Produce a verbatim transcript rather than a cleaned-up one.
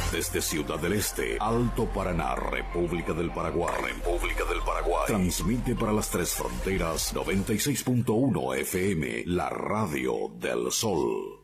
Desde Ciudad del Este, Alto Paraná, República del Paraguay, República del Paraguay. Transmite para las tres fronteras noventa y seis punto uno F M, la radio del sol.